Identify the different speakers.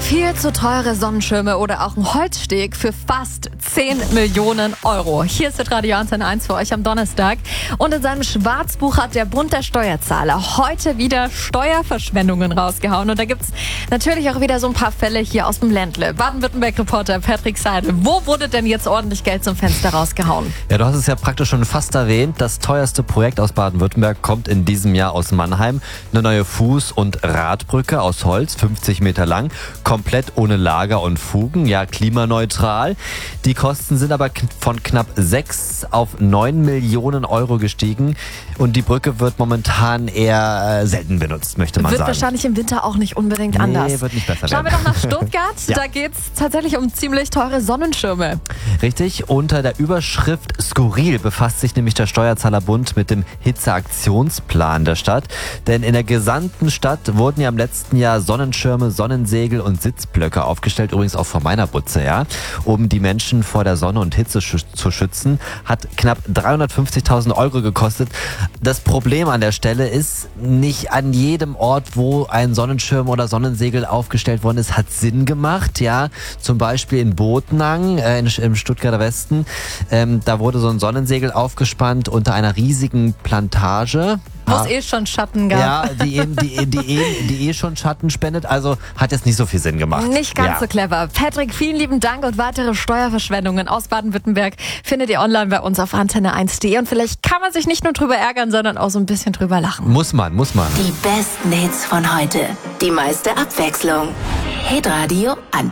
Speaker 1: Viel zu teure Sonnenschirme oder auch ein Holzsteg für fast 10 Millionen Euro. Hier ist Radio Antenne 1 für euch am Donnerstag. Und in seinem Schwarzbuch hat der Bund der Steuerzahler heute wieder Steuerverschwendungen rausgehauen. Und da gibt's natürlich auch wieder so ein paar Fälle hier aus dem Ländle. Baden-Württemberg-Reporter Patrick Seidel. Wo wurde denn jetzt ordentlich Geld zum Fenster rausgehauen?
Speaker 2: Ja, du hast es ja praktisch schon fast erwähnt. Das teuerste Projekt aus Baden-Württemberg kommt in diesem Jahr aus Mannheim. Eine neue Fuß- und Radbrücke aus Holz, 50 Meter lang, komplett ohne Lager und Fugen, ja klimaneutral. Die Kosten sind aber von knapp 6 auf 9 Millionen Euro gestiegen und die Brücke wird momentan eher selten benutzt, möchte man sagen.
Speaker 1: Wird wahrscheinlich im Winter auch nicht unbedingt anders.
Speaker 2: Nee, wird nicht besser
Speaker 1: Schauen wir
Speaker 2: werden.
Speaker 1: doch nach Stuttgart.
Speaker 2: Ja.
Speaker 1: Da geht's tatsächlich um ziemlich teure Sonnenschirme.
Speaker 2: Richtig, unter der Überschrift Skurril befasst sich nämlich der Steuerzahlerbund mit dem Hitzeaktionsplan der Stadt. Denn in der gesamten Stadt wurden ja im letzten Jahr Sonnenschirme, Sonnensegel und Sitzblöcke aufgestellt, übrigens auch vor meiner Butze, ja, um die Menschen vor der Sonne und Hitze zu schützen. Hat knapp 350.000 Euro gekostet. Das Problem an der Stelle ist, nicht an jedem Ort, wo ein Sonnenschirm oder Sonnensegel aufgestellt worden ist, hat Sinn gemacht, ja. Zum Beispiel in Bodenang, im Stuttgarter Westen. Da wurde so ein Sonnensegel aufgespannt unter einer riesigen Plantage.
Speaker 1: Wo es eh schon Schatten gab.
Speaker 2: Ja, die schon Schatten spendet, also hat jetzt nicht so viel Sinn gemacht.
Speaker 1: Nicht ganz so clever. Patrick, vielen lieben Dank und weitere Steuerverschwendungen aus Baden-Württemberg findet ihr online bei uns auf antenne1.de und vielleicht kann man sich nicht nur drüber ärgern, sondern auch so ein bisschen drüber lachen.
Speaker 2: Muss man.
Speaker 3: Die besten Hits von heute. Die meiste Abwechslung. Hitradio Antenne.